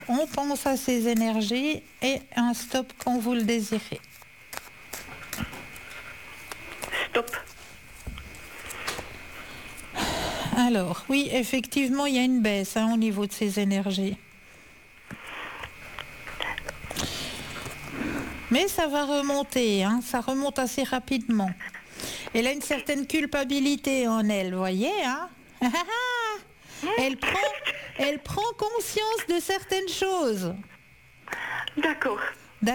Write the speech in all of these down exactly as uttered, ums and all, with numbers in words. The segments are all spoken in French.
On pense à ces énergies et un stop quand vous le désirez. Stop. Alors, oui, effectivement, il y a une baisse hein, au niveau de ces énergies. Mais ça va remonter, hein, ça remonte assez rapidement. Elle a une certaine culpabilité en elle, vous voyez, hein. Elle prend, elle prend conscience de certaines choses. D'accord. D'accord ?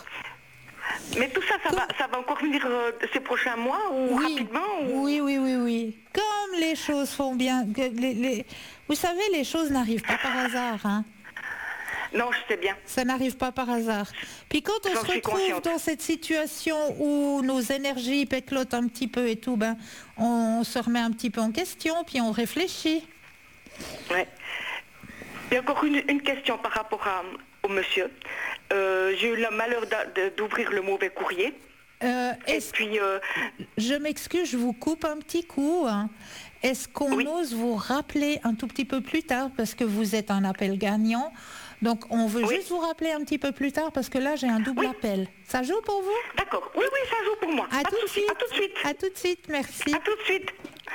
Mais tout ça, ça, Comme... va, ça va encore venir euh, ces prochains mois ou oui. rapidement ou... Oui, oui, oui, oui. Comme les choses font bien... Les, les... Vous savez, les choses n'arrivent pas par hasard, hein. Non, je sais bien. Ça n'arrive pas par hasard. Puis quand on J'en se suis retrouve consciente. dans cette situation où nos énergies péclotent un petit peu et tout, ben, on se remet un petit peu en question, puis on réfléchit. Ouais. Et encore une, une question par rapport à, au monsieur. Euh, j'ai eu le malheur d'ouvrir le mauvais courrier. Euh, et puis... Euh... Je m'excuse, je vous coupe un petit coup. Hein. Est-ce qu'on oui. ose vous rappeler un tout petit peu plus tard, parce que vous êtes un appel gagnant. Donc on veut oui. juste vous rappeler un petit peu plus tard, parce que là j'ai un double oui. appel. Ça joue pour vous? D'accord, oui, oui, ça joue pour moi. À, à, tout, tout, de suite. à tout de suite. À tout de suite, merci. À tout de suite.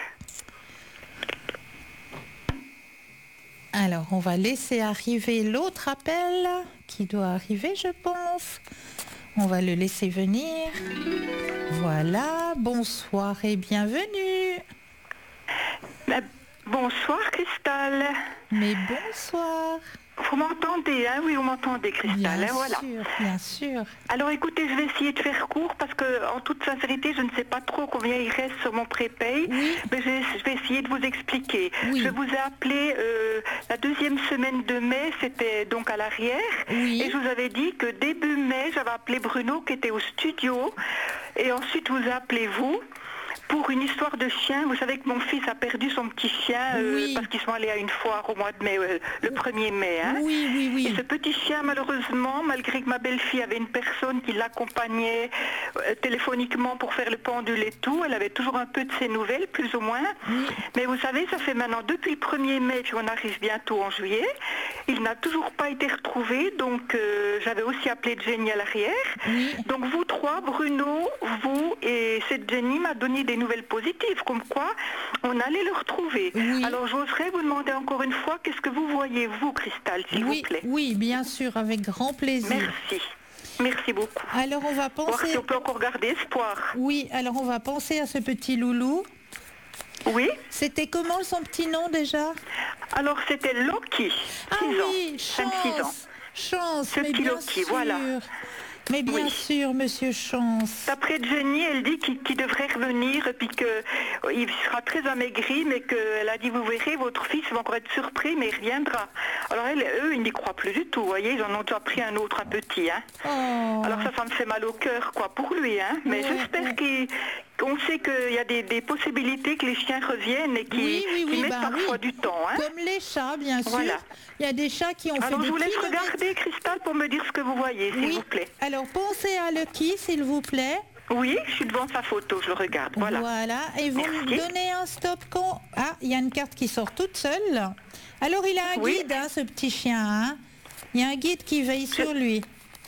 Alors, on va laisser arriver l'autre appel qui doit arriver, je pense. On va le laisser venir. Voilà, bonsoir et bienvenue. Bah, bonsoir, Cristal. Mais bonsoir. Vous m'entendez, hein? Oui, vous m'entendez, Cristal. Bien hein, sûr, voilà. bien sûr. Alors écoutez, je vais essayer de faire court parce que, en toute sincérité, je ne sais pas trop combien il reste sur mon prépay, oui. mais je, je vais essayer de vous expliquer. Oui. Je vous ai appelé euh, la deuxième semaine de mai, c'était donc à l'arrière, oui. et je vous avais dit que début mai, j'avais appelé Bruno qui était au studio, et ensuite vous appelez vous. Pour une histoire de chien, vous savez que mon fils a perdu son petit chien euh, oui. parce qu'ils sont allés à une foire au mois de mai, euh, le premier mai. Hein. Oui, oui, oui. Et ce petit chien, malheureusement, malgré que ma belle-fille avait une personne qui l'accompagnait euh, téléphoniquement pour faire le pendule et tout, elle avait toujours un peu de ses nouvelles, plus ou moins. Oui. Mais vous savez, ça fait maintenant depuis le premier mai, puis on arrive bientôt en juillet. Il n'a toujours pas été retrouvé, donc euh, j'avais aussi appelé Jenny à l'arrière. Oui. Donc vous trois, Bruno, vous et cette Jenny m'a donné des nouvelles positives, comme quoi on allait le retrouver. Oui. Alors j'oserais vous demander encore une fois, qu'est-ce que vous voyez, vous, Cristal, s'il oui, vous plaît? Oui, bien sûr, avec grand plaisir. Merci. Merci beaucoup. Alors on va penser... Voir si on peut encore garder espoir. Oui, alors on va penser à ce petit loulou. Oui. C'était comment son petit nom déjà? Alors c'était Loki, ah six oui, ans. Chance, ans. Chance, ce mais petit bien Loki, sûr. voilà. Mais bien oui. sûr, Monsieur Chance. D'après Jenny, elle dit qu'il, qu'il devrait revenir et puis qu'il sera très amaigri, mais qu'elle a dit, vous verrez, votre fils va encore être surpris, mais il reviendra. Alors elle, eux, ils n'y croient plus du tout, vous voyez, ils en ont déjà pris un autre, un petit. Hein. Oh. Alors ça, ça me fait mal au cœur, quoi, pour lui. Hein. Mais ouais, j'espère ouais. qu'il... On sait qu'il y a des, des possibilités que les chiens reviennent et qui, oui, oui, oui, qui mettent bah, parfois oui. du temps. Hein. Comme les chats, bien sûr. Voilà. Il y a des chats qui ont Alors, fait des je vous laisse kilomètres. regarder, Cristal, pour me dire ce que vous voyez, s'il oui. vous plaît. Alors, pensez à Lucky, s'il vous plaît. Oui, je suis devant sa photo, je le regarde. Voilà. Voilà. Et vous Merci. me donnez un stop quand... Ah, il y a une carte qui sort toute seule. Alors, il a un oui. guide, hein, ce petit chien. Hein. Il y a un guide qui veille je... sur lui.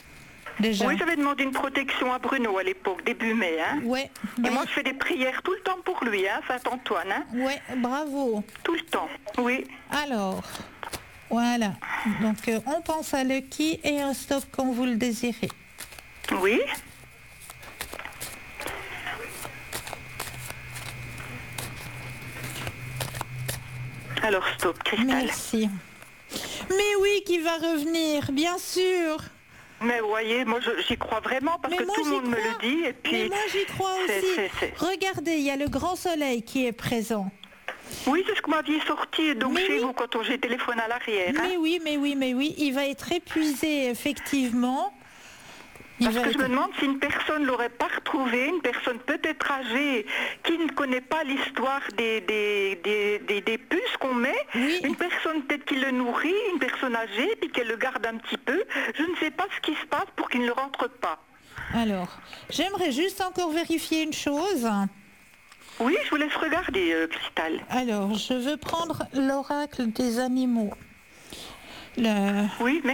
Déjà. Oui, j'avais demandé une protection à Bruno à l'époque, début mai. Hein. Ouais, et bah, moi, je fais des prières tout le temps pour lui, hein, Saint-Antoine. Hein. Ouais, bravo. Tout le temps, oui. Alors, voilà. Donc, euh, on pense à Lucky et un stop quand vous le désirez. Oui. Alors, stop, Cristal. Merci. Mais oui, qui va revenir, bien sûr. Mais vous voyez, moi j'y crois vraiment parce mais que tout le monde crois. me le dit. Et puis, mais moi j'y crois c'est, aussi. C'est, c'est... Regardez, il y a le grand soleil qui est présent. Oui, c'est ce que vous m'aviez sorti donc mais chez oui. vous quand j'ai téléphoné à l'arrière. Mais hein. oui, mais oui, mais oui. Il va être épuisé, effectivement. Il Parce que être... je me demande si une personne ne l'aurait pas retrouvé, une personne peut-être âgée, qui ne connaît pas l'histoire des, des, des, des, des puces qu'on met, oui. une personne peut-être qui le nourrit, une personne âgée, puis qu'elle le garde un petit peu. Je ne sais pas ce qui se passe pour qu'il ne rentre pas. Alors, j'aimerais juste encore vérifier une chose. Oui, je vous laisse regarder, euh, Cristal. Alors, je veux prendre l'oracle des animaux. Le... Oui,